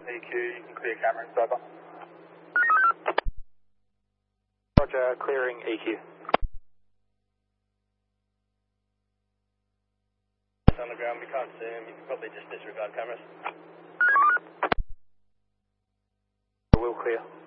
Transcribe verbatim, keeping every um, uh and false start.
E Q, you can clear camera and cyber. Roger, clearing E Q. On the ground, we can't see him. You can probably just disregard cameras. We'll clear.